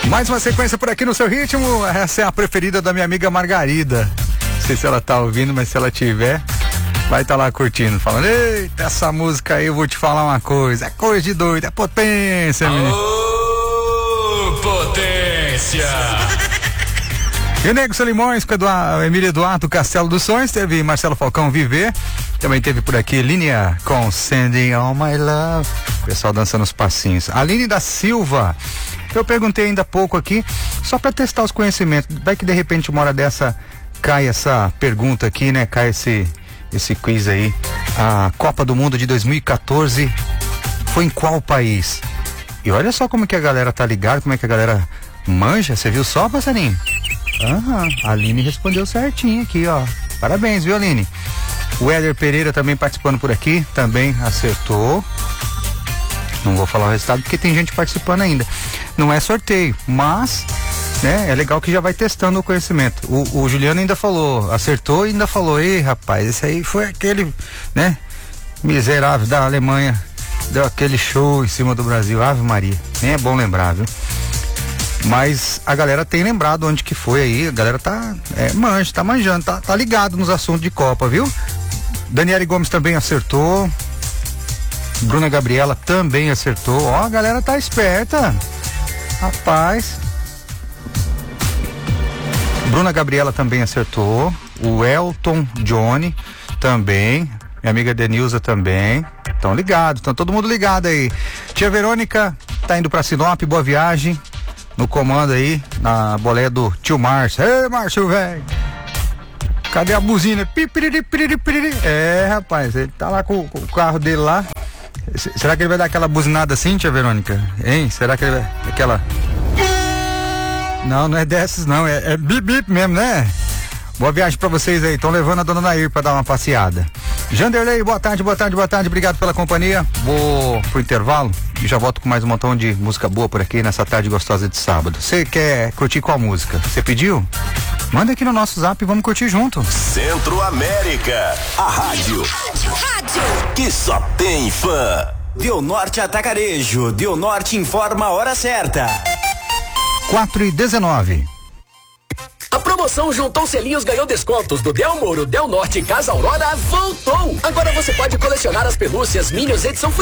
Mais uma sequência por aqui no seu ritmo. Essa é a preferida da minha amiga Margarida. Não sei se ela tá ouvindo, mas se ela tiver, vai estar lá curtindo, falando: eita, essa música aí, eu vou te falar uma coisa, é coisa de doido, é potência, menino. Potência! E o Nego Solimões com Emílio Eduardo, Castelo dos Sonhos. Teve Marcelo Falcão, Viver. Também teve por aqui Línia com Sending All My Love. O pessoal dançando os passinhos. Aline da Silva. Eu perguntei ainda há pouco aqui, só para testar os conhecimentos. Vai que de repente uma hora dessa cai essa pergunta aqui, né? Cai esse quiz aí. A Copa do Mundo de 2014 foi em qual país? E olha só como que a galera tá ligada, como é que a galera manja. Você viu só, passarinho? A Aline respondeu certinho aqui, ó. Parabéns, viu, Aline? O Éder Pereira também participando por aqui, também acertou. Não vou falar o resultado porque tem gente participando ainda. Não é sorteio, mas, né, é legal que já vai testando o conhecimento. O Juliano ainda falou, acertou e ainda falou: ei, rapaz, esse aí foi aquele, né, miserável da Alemanha, deu aquele show em cima do Brasil. Ave Maria, nem é bom lembrar, viu? Mas a galera tem lembrado onde que foi aí, a galera tá manjando, tá ligado nos assuntos de Copa, viu? Daniele Gomes também acertou. Bruna Gabriela também acertou. Ó, a galera tá esperta. Rapaz. Bruna Gabriela também acertou. O Elton Johnny também. Minha amiga Denilza também. Estão ligados, estão todo mundo ligado aí. Tia Verônica tá indo pra Sinop, boa viagem. No comando aí, na boleia do tio Márcio. Ei, Márcio, velho. Cadê a buzina? Pipiriri. É, rapaz, ele tá lá com o carro dele lá. Será que ele vai dar aquela buzinada assim, tia Verônica? Hein? Será que ele vai... aquela... Não é dessas não, é bip bip mesmo, né? Boa viagem pra vocês aí, estão levando a dona Nair pra dar uma passeada. Janderley, boa tarde, obrigado pela companhia. Vou pro intervalo e já volto com mais um montão de música boa por aqui nessa tarde gostosa de sábado. Você quer curtir qual música? Você pediu? Manda aqui no nosso zap e vamos curtir junto. Centro América, a rádio que só tem fã. Deu Norte Atacarejo, Deu Norte informa a hora certa. 4h19. A promoção Juntou Selinhos ganhou descontos do Del Moro, Del Norte e Casa Aurora voltou. Agora você pode colecionar as pelúcias Minions edição